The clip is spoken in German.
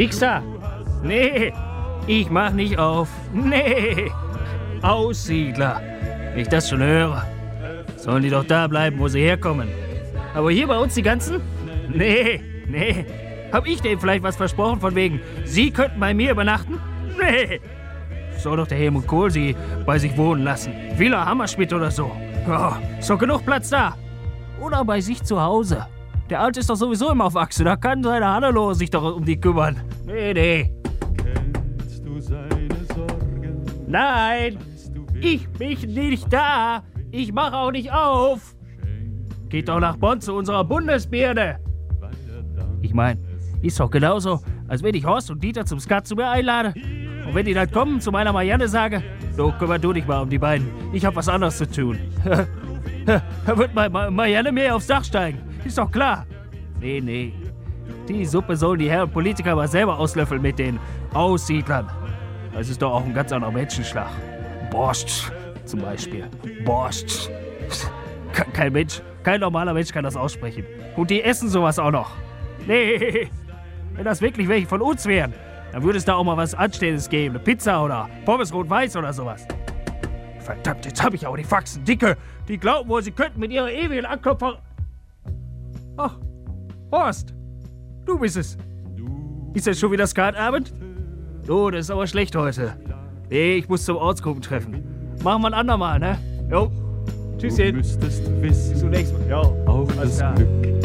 Nix da. Nee, ich mach nicht auf. Nee. Aussiedler. Wenn ich das schon höre. Sollen die doch da bleiben, wo sie herkommen. Aber hier bei uns die ganzen? Nee. Hab ich denen vielleicht was versprochen von wegen, sie könnten bei mir übernachten? Nee. Soll doch der Helmut Kohl sie bei sich wohnen lassen. Villa Hammerschmidt oder so. Oh, ist doch genug Platz da. Oder bei sich zu Hause. Der Alte ist doch sowieso immer auf Achse. Da kann seine Hannelore sich doch um die kümmern. Nee. Kennst du seine Sorgen? Nein, ich bin nicht da. Ich mache auch nicht auf. Geht doch nach Bonn zu unserer Bundesbirne. Ich mein, ist doch genauso, als wenn ich Horst und Dieter zum Skat zu mir einlade. Und wenn die dann kommen, zu meiner Marianne sage, so, kümmer du dich mal um die beiden. Ich hab was anderes zu tun. Da wird Marianne mir aufs Dach steigen. Ist doch klar. Nee. Die Suppe sollen die Herren Politiker mal selber auslöffeln mit den Aussiedlern. Das ist doch auch ein ganz anderer Menschenschlag. Borscht zum Beispiel. Borscht. Kein Mensch, kein normaler Mensch kann das aussprechen. Und die essen sowas auch noch. Nee, wenn das wirklich welche von uns wären, dann würde es da auch mal was Anständiges geben. Eine Pizza oder Pommes rot-weiß oder sowas. Verdammt, jetzt habe ich auch die Faxen dicke. Die glauben wohl, sie könnten mit ihrer ewigen Anklopfer... Ach, Horst, du bist es. Ist jetzt schon wieder Skatabend? Oh, das ist aber schlecht heute. Nee, ich muss zum Ortsgruppentreffen. Machen wir ein andermal, ne? Jo, tschüsschen. Du müsstest wissen, bis zum nächsten Mal. Jo, auch alles das klar. Glück